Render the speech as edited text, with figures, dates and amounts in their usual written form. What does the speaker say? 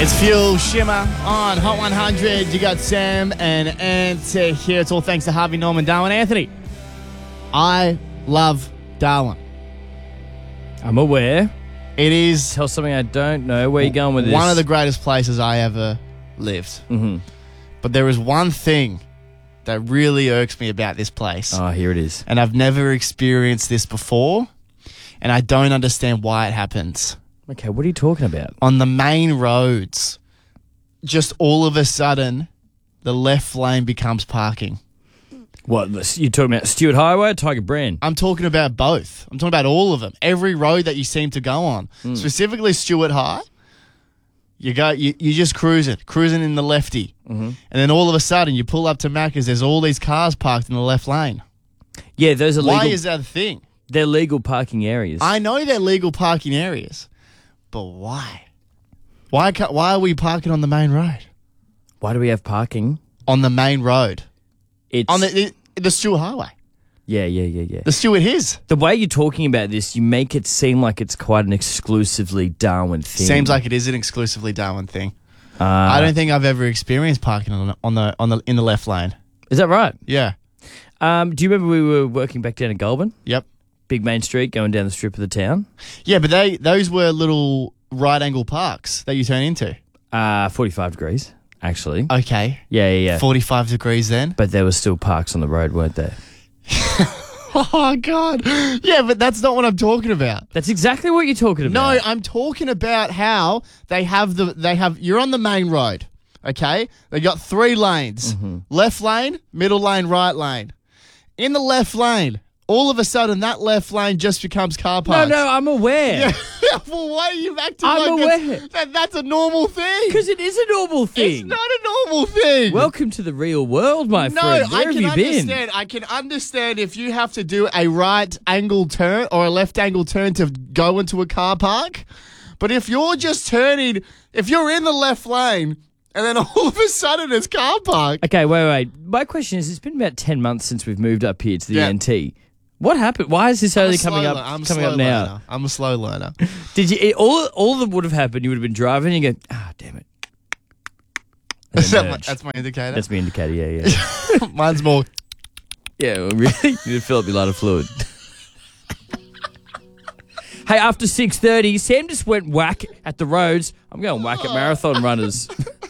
It's Fuel Shimmer on Hot 100. You got Sam and Ant here. It's all thanks to Harvey Norman Darwin. Anthony, I love Darwin. I'm aware. It is Tell something I don't know. Where are you going with this? one of the greatest places I ever lived. Mm-hmm. But there is one thing that really irks me about this place. Oh, here it is. And I've never experienced this before. And I don't understand why it happens. Okay, what are you talking about? On the main roads, just all of a sudden, the left lane becomes parking. What, you talking about Stuart Highway or Tiger Brand? I'm talking about both. I'm talking about all of them. Every road that you seem to go on. Specifically Stuart High. You just cruising in the lefty. Mm-hmm. And then all of a sudden you pull up to Macca's, there's all these cars parked in the left lane. Yeah, those are legal. Why is that a thing? They're legal parking areas. I know they're legal parking areas. But why? Why are we parking on the main road? Why do we have parking? On the main road. It's On the Stuart Highway. Yeah. The Stuart His. The way you're talking about this, you make it seem like it's quite an exclusively Darwin thing. Seems like it is an exclusively Darwin thing. I don't think I've ever experienced parking in the left lane. Is that right? Yeah. Do you remember we were working back down at Goulburn? Yep. Big main street going down the strip of the town? Yeah, but those were little right angle parks that you turn into. 45 degrees, actually. Okay. Yeah. 45 degrees then. But there were still parks on the road, weren't there? Oh, God. Yeah, but that's not what I'm talking about. That's exactly what you're talking about. No, I'm talking about how you're on the main road, okay? They got 3 lanes. Mm-hmm. Left lane, middle lane, right lane. In the left lane, all of a sudden that left lane just becomes car parks. No, I'm aware. Yeah. Well, why are you acting I'm like aware. That's a normal thing? Because it is a normal thing. It's not a normal thing. Welcome to the real world, my friend. Where have you been? I can understand if you have to do a right angle turn or a left angle turn to go into a car park. But if you're just turning, if you're in the left lane and then all of a sudden it's car park. Okay, wait. My question is, it's been about 10 months since we've moved up here to the NT. What happened? Why is this only coming up now? I'm a slow learner. Did you? All that would have happened, you would have been driving and you go, damn it. That's my indicator? That's my indicator, yeah. Mine's more. Yeah, well, really? You need to fill up your lighter fluid. Hey, after 6:30, Sam just went whack at the roads. I'm going whack at marathon runners.